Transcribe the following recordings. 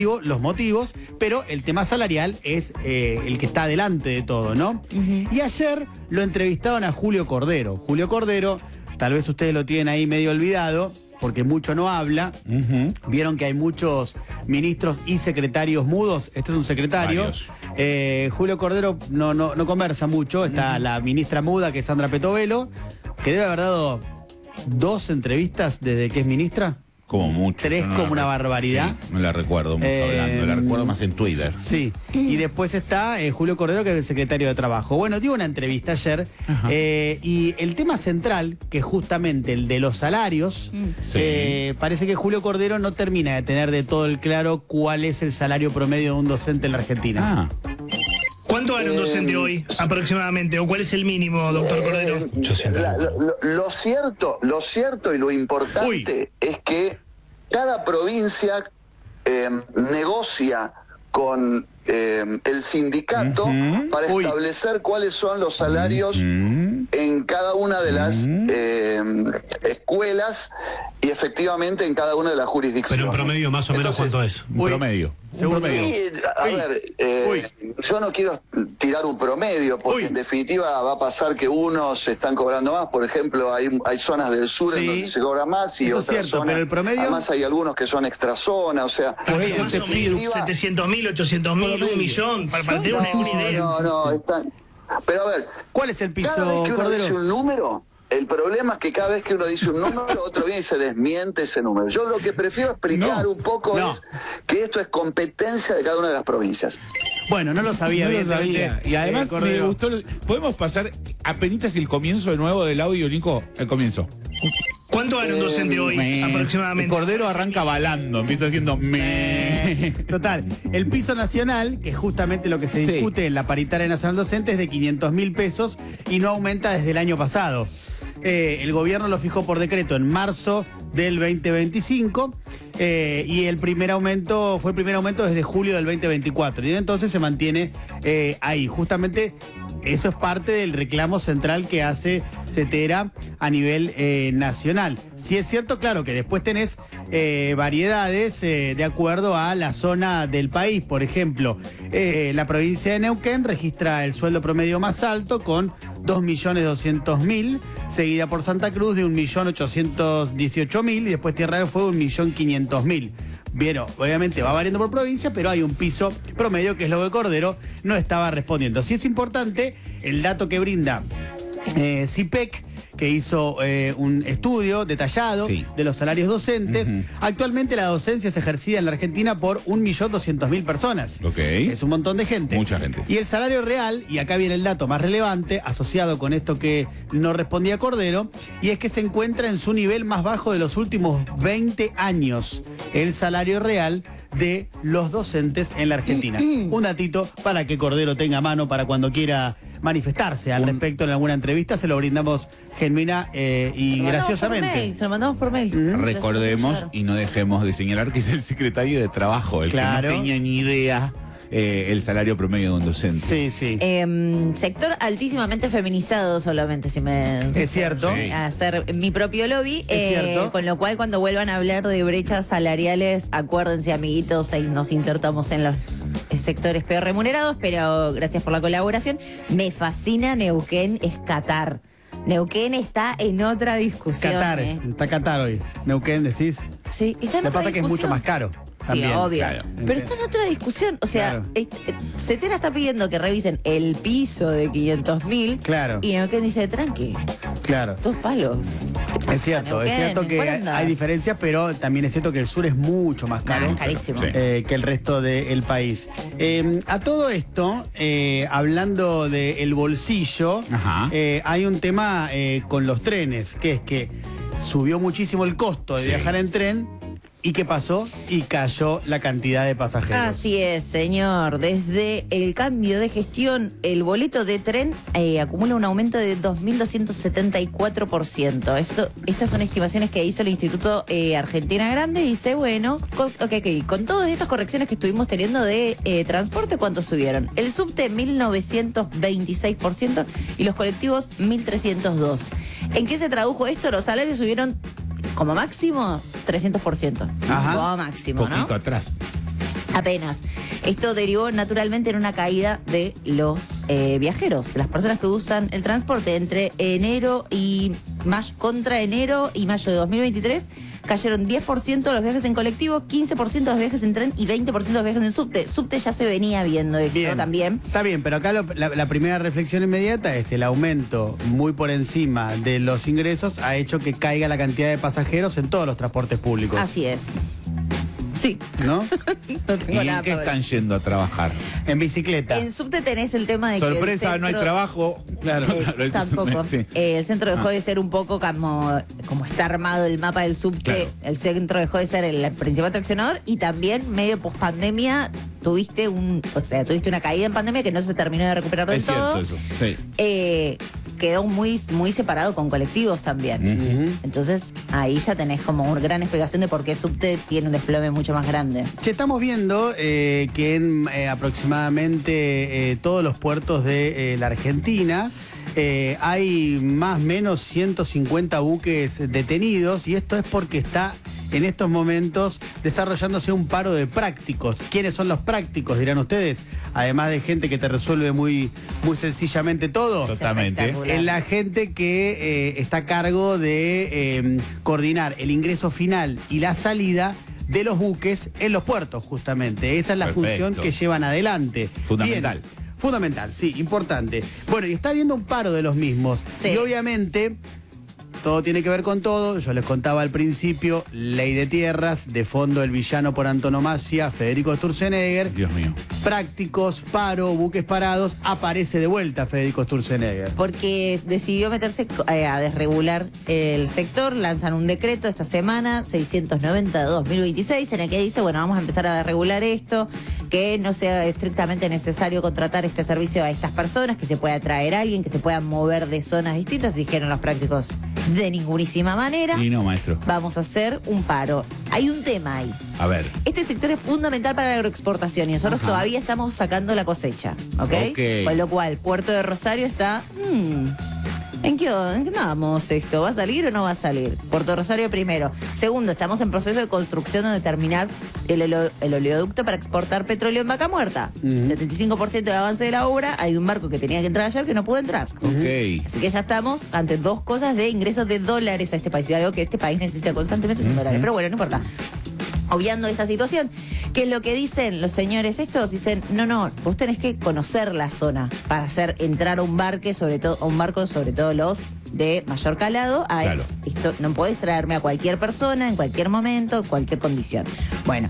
los motivos, pero el tema salarial es el que está delante de todo, ¿no? Y ayer lo entrevistaron a Julio Cordero. Julio Cordero, tal vez ustedes lo tienen ahí medio olvidado, porque mucho no habla. Vieron que hay muchos ministros y secretarios mudos. Este es un secretario. Julio Cordero no conversa mucho. Está la ministra muda, que es Sandra Petovelo, que debe haber dado 2 entrevistas desde que es ministra. Como mucho. 3 como una barbaridad. Sí, no la recuerdo mucho hablando, la recuerdo más en Twitter. Sí, y después está Julio Cordero, que es el secretario de Trabajo. Bueno, dio una entrevista ayer y el tema central, que es justamente el de los salarios, parece que Julio Cordero no termina de tener de todo el claro cuál es el salario promedio de un docente en la Argentina. ¿Cuánto gana un docente hoy, aproximadamente? ¿O cuál es el mínimo, doctor Cordero? Lo cierto y lo importante es que cada provincia negocia con el sindicato para establecer cuáles son los salarios en cada una de las escuelas y efectivamente en cada una de las jurisdicciones. Pero en promedio, más o menos, ¿cuánto es? Un promedio. A ver, yo no quiero tirar un promedio, porque en definitiva va a pasar que unos se están cobrando más. Por ejemplo, hay zonas del sur en donde se cobra más y otras zonas, pero el promedio... Además hay algunos que son extrazona, o sea... Por eso te pido 700.000, 800.000, 1 millón, para tener una idea. No, están... Pero a ver... ¿Cuál es el piso, cada vez que uno Cordero? dice un número... El problema es que cada vez que uno dice un número, otro viene y se desmiente ese número. Yo lo que prefiero explicar un poco es que esto es competencia de cada una de las provincias. Bueno, no lo sabía. No lo sabía. Y además me gustó. ¿Podemos pasar apenitas el comienzo de nuevo del audio, Nico? El comienzo. ¿Cuánto gana un docente hoy, aproximadamente? El Cordero arranca balando, empieza haciendo Total, el piso nacional, que es justamente lo que se discute en la paritaria nacional docente, es de 500.000 pesos y no aumenta desde el año pasado. El gobierno lo fijó por decreto en marzo del 2025 y el primer aumento fue desde julio del 2024 y entonces se mantiene ahí. Justamente eso es parte del reclamo central que hace CETERA a nivel nacional. Sí es cierto, claro, que después tenés variedades de acuerdo a la zona del país. Por ejemplo, la provincia de Neuquén registra el sueldo promedio más alto con 2.200.000, seguida por Santa Cruz de 1.818.000 y después Tierra del Fuego 1.500.000. Bien, obviamente va variando por provincia, pero hay un piso promedio que es lo que Cordero no estaba respondiendo. Sí es importante el dato que brinda CIPEC, que hizo un estudio detallado de los salarios docentes. Actualmente la docencia es ejercida en la Argentina por 1.200.000 personas. Es un montón de gente. Mucha gente. Y el salario real, y acá viene el dato más relevante, asociado con esto que no respondía Cordero, y es que se encuentra en su nivel más bajo de los últimos 20 años. El salario real de los docentes en la Argentina. Un datito para que Cordero tenga a mano para cuando quiera manifestarse al respecto en alguna entrevista. Se lo brindamos genuina y graciosamente. Se lo mandamos por mail. Recordemos y no dejemos de señalar que es el secretario de Trabajo, el que no tenía ni idea el salario promedio de un docente. Sector altísimamente feminizado solamente, si me... Es cierto. Hacer mi propio lobby. Es cierto. Con lo cual, cuando vuelvan a hablar de brechas salariales, acuérdense, amiguitos, nos insertamos en los sectores peor remunerados, pero gracias por la colaboración. Me fascina Neuquén, es Qatar. Neuquén está en otra discusión. Está Qatar hoy. Neuquén, decís. Sí, está en Lo que otra pasa es que es mucho más caro. Sí, obvio. Pero está en otra discusión. O sea, CETERA está pidiendo que revisen el piso de 500.000. Y Neuquén dice, tranqui. 2 palos. Es cierto que hay diferencias, pero también es cierto que el sur es mucho más caro. Es carísimo. Que el resto del país. A todo esto, hablando del bolsillo, hay un tema con los trenes, que es que subió muchísimo el costo de viajar en tren. ¿Y qué pasó? Y cayó la cantidad de pasajeros. Así es, señor. Desde el cambio de gestión, el boleto de tren acumula un aumento de 2.274%. Estas son estimaciones que hizo el Instituto Argentina Grande. Dice, bueno, con todas estas correcciones que estuvimos teniendo de transporte, ¿cuánto subieron? El subte 1.926% y los colectivos 1.302%. ¿En qué se tradujo esto? Los salarios subieron como máximo 300%. Como máximo, poquito atrás. Apenas. Esto derivó naturalmente en una caída de los viajeros, de las personas que usan el transporte entre enero y contra enero y mayo de 2023. Cayeron 10% los viajes en colectivo, 15% los viajes en tren y 20% los viajes en subte. Subte ya se venía viendo esto también. Está bien, pero acá la primera reflexión inmediata es el aumento muy por encima de los ingresos ha hecho que caiga la cantidad de pasajeros en todos los transportes públicos. Así es. Sí. ¿No? No tengo ¿Y nada en qué para están yendo a trabajar? En bicicleta. En subte tenés el tema de Sorpresa, que el no hay trabajo. Claro, claro. Tampoco. Sí. El centro dejó de ser un poco como está armado el mapa del subte. Claro. El centro dejó de ser el principal atraccionador y también medio pospandemia tuviste una caída en pandemia que no se terminó de recuperar del todo. Es cierto eso, sí. Quedó muy, muy separado con colectivos también. Entonces ahí ya tenés como una gran explicación de por qué subte tiene un desplome mucho más grande. Che, estamos viendo que en aproximadamente todos los puertos de la Argentina hay más o menos 150 buques detenidos y esto es porque está en estos momentos desarrollándose un paro de prácticos. ¿Quiénes son los prácticos, dirán ustedes? Además de gente que te resuelve muy, muy sencillamente todo. Totalmente. Es la gente que está a cargo de coordinar el ingreso final y la salida de los buques en los puertos, justamente. Esa es la función que llevan adelante. Fundamental. Bien. Fundamental, sí, importante. Bueno, y está habiendo un paro de los mismos. Sí. Y obviamente todo tiene que ver con todo. Yo les contaba al principio, ley de tierras, de fondo el villano por antonomasia, Federico Sturzenegger. Dios mío. Prácticos, paro, buques parados, aparece de vuelta Federico Sturzenegger. Porque decidió meterse a desregular el sector, lanzan un decreto esta semana, 690/2026, en el que dice, bueno, vamos a empezar a desregular esto, que no sea estrictamente necesario contratar este servicio a estas personas, que se pueda traer a alguien, que se puedan mover de zonas distintas, dijeron los prácticos. De ningunísima manera. Y no, maestro. Vamos a hacer un paro. Hay un tema ahí. A ver. Este sector es fundamental para la agroexportación y nosotros todavía estamos sacando la cosecha, ¿ok? Con lo cual, Puerto de Rosario está... ¿En qué andamos esto? ¿Va a salir o no va a salir? Puerto Rosario primero. Segundo, estamos en proceso de construcción de terminar el oleoducto para exportar petróleo en Vaca Muerta. 75% de avance de la obra. Hay un barco que tenía que entrar ayer que no pudo entrar. Ok. Así que ya estamos ante dos cosas de ingresos de dólares a este país. Y algo que este país necesita constantemente son dólares. Pero bueno, no importa. Obviando esta situación, ¿qué es lo que dicen los señores estos? Dicen, no, vos tenés que conocer la zona para hacer entrar a un barco, sobre todo los de mayor calado. Claro. Esto no podés traerme a cualquier persona, en cualquier momento, en cualquier condición. Bueno,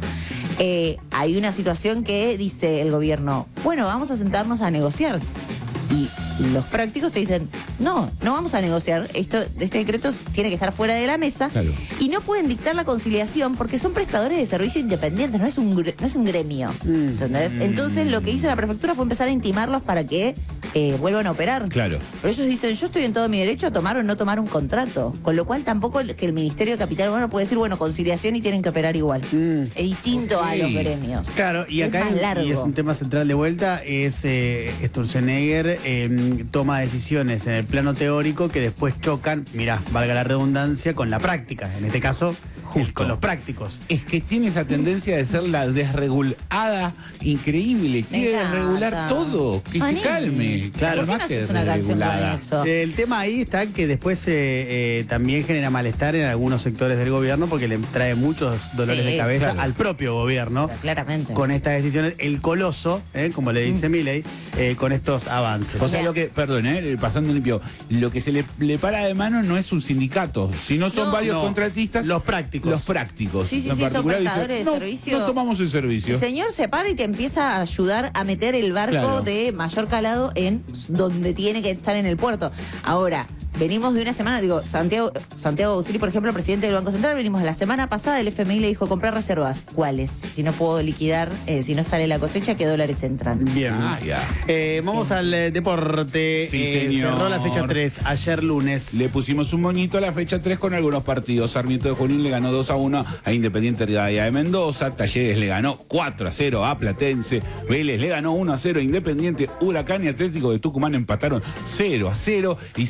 hay una situación que dice el gobierno, bueno, vamos a sentarnos a negociar. Y los prácticos te dicen, no vamos a negociar, este decreto tiene que estar fuera de la mesa. Claro. Y no pueden dictar la conciliación porque son prestadores de servicio independientes, no es un gremio. ¿Entendés? Entonces lo que hizo la prefectura fue empezar a intimarlos para que vuelvan a operar. Claro. Pero ellos dicen, yo estoy en todo mi derecho a tomar o no tomar un contrato. Con lo cual tampoco que el Ministerio de Capital Humano puede decir, bueno, conciliación y tienen que operar igual. Es distinto a los gremios. Claro, y Es acá más largo. y es un tema central de vuelta, es Sturzenegger toma decisiones en el plano teórico que después chocan, mirá, valga la redundancia, con la práctica. En este caso, con los prácticos. Es que tiene esa tendencia de ser la desregulada increíble. Quiere desregular todo. Que se calme. Claro, ¿por qué no haces una canción con eso? El tema ahí está que después también genera malestar en algunos sectores del gobierno porque le trae muchos dolores de cabeza al propio gobierno. Pero claramente. Con estas decisiones, el coloso, como le dice Milei, con estos avances. O sea, pasando limpio, lo que se le para de mano no es un sindicato, sino son varios contratistas. Los prácticos. Los prácticos. Sí, son prestadores de servicio. No tomamos el servicio. El señor se para y te empieza a ayudar a meter el barco de mayor calado en donde tiene que estar en el puerto. Ahora, venimos de una semana, Santiago Busiri, por ejemplo, presidente del Banco Central, venimos de la semana pasada, el FMI le dijo comprar reservas. ¿Cuáles? Si no puedo liquidar, si no sale la cosecha, ¿qué dólares entran? Bien. Vamos al deporte. Sí, señor. Cerró la fecha 3, ayer lunes. Le pusimos un moñito a la fecha 3 con algunos partidos. Sarmiento de Junín le ganó 2-1 a Independiente Rivadavia de Mendoza. Talleres le ganó 4-0 a Platense. Vélez le ganó 1-0 a Independiente. Huracán y Atlético de Tucumán empataron 0-0. Y Central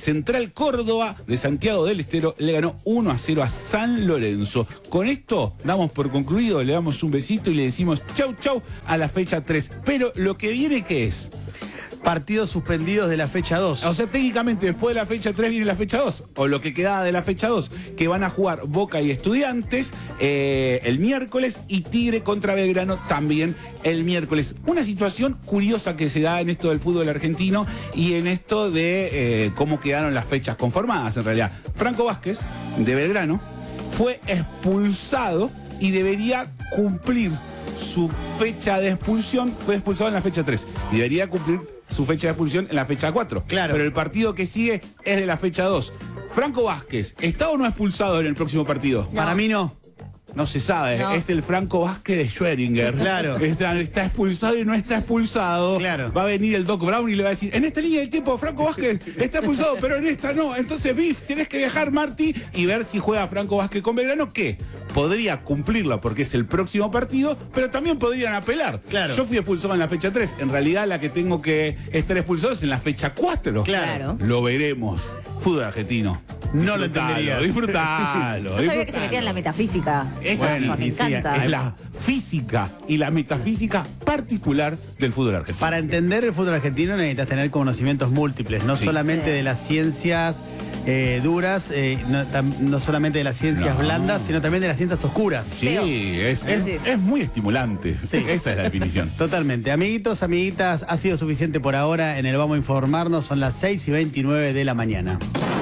el Córdoba de Santiago del Estero le ganó 1-0 a San Lorenzo. Con esto damos por concluido, le damos un besito y le decimos chau chau a la fecha 3. Pero lo que viene, ¿qué es? Partidos suspendidos de la fecha 2. O sea, técnicamente después de la fecha 3 viene la fecha 2, o lo que quedaba de la fecha 2, que van a jugar Boca y Estudiantes el miércoles y Tigre contra Belgrano también el miércoles. Una situación curiosa que se da en esto del fútbol argentino y en esto de cómo quedaron las fechas conformadas en realidad. Franco Vázquez, de Belgrano, fue expulsado y debería cumplir su fecha de expulsión. Fue expulsado en la fecha 3 y debería cumplir su fecha de expulsión en la fecha 4. Claro. Pero el partido que sigue es de la fecha 2. Franco Vázquez, ¿está o no expulsado en el próximo partido? No. Para mí no. No se sabe, No. Es el Franco Vázquez de Schrödinger. Claro. Está expulsado y no está expulsado. Claro. Va a venir el Doc Brown y le va a decir, en esta línea del tiempo Franco Vázquez está expulsado, pero en esta no. Entonces, Biff, tenés que viajar, Marty, y ver si juega Franco Vázquez con Belgrano, que podría cumplirla porque es el próximo partido, pero también podrían apelar. Claro. Yo fui expulsado en la fecha 3. En realidad, la que tengo que estar expulsado es en la fecha 4. Claro. Lo veremos. Fútbol argentino. No lo Disfrutalo, entendería. Disfrutalo. No sabía que se metía en la metafísica. Eso Bueno, sí, me sí, encanta. Es la física y la metafísica particular del fútbol argentino. Para entender el fútbol argentino necesitas tener conocimientos múltiples, no Sí. solamente Sí. de las ciencias duras, no solamente de las ciencias No. blandas, sino también de las ciencias oscuras. Sí, Teo. es Sí. muy estimulante. Sí. Esa es la definición. Totalmente. Amiguitos, amiguitas, ha sido suficiente por ahora. En el Vamos a Informarnos son las 6:29 de la mañana.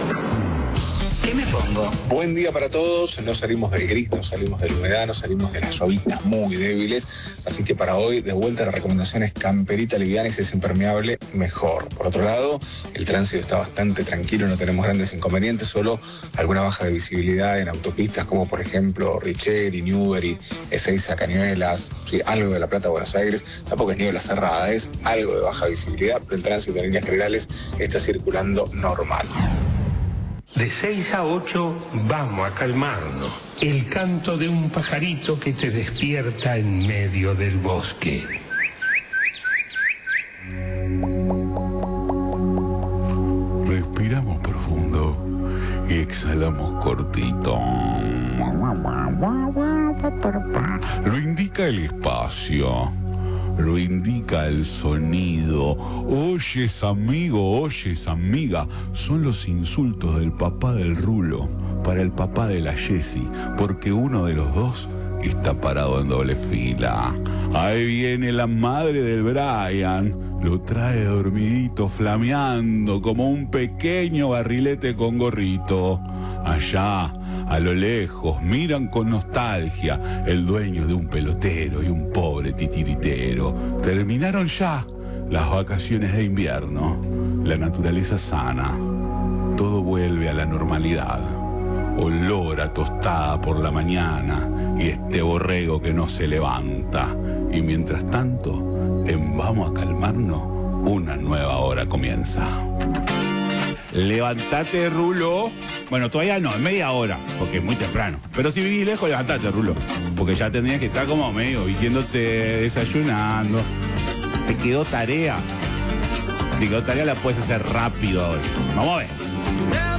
¿Qué me pongo? Buen día para todos, no salimos del gris, no salimos de la humedad, no salimos de las lloviznas muy débiles, así que para hoy de vuelta la recomendación es camperita liviana y si es impermeable, mejor. Por otro lado, el tránsito está bastante tranquilo, no tenemos grandes inconvenientes, solo alguna baja de visibilidad en autopistas como por ejemplo Richeri, Newbery, Ezeiza, Cañuelas, sí, algo de La Plata, Buenos Aires, tampoco es niebla cerrada, es algo de baja visibilidad, pero el tránsito en líneas generales está circulando normal. De 6 a 8 vamos a calmarnos. El canto de un pajarito que te despierta en medio del bosque. Respiramos profundo y exhalamos cortito. Lo indica el espacio. Lo indica el sonido. Oyes amigo, oyes amiga. Son los insultos del papá del Rulo para el papá de la Jessie, porque uno de los dos está parado en doble fila. Ahí viene la madre del Brian. Lo trae dormidito, flameando como un pequeño barrilete con gorrito. Allá, a lo lejos, miran con nostalgia el dueño de un pelotero y un pobre titiritero. Terminaron ya las vacaciones de invierno. La naturaleza sana. Todo vuelve a la normalidad. Olor a tostada por la mañana y este borrego que no se levanta. Y mientras tanto, en Vamos a Calmarnos, una nueva hora comienza. Levantate, Rulo. Bueno, todavía no, en media hora, porque es muy temprano. Pero si vivís lejos, levantate, Rulo. Porque ya tendrías que estar como medio vistiéndote, desayunando. Te quedó tarea. La puedes hacer rápido hoy. Vamos a ver.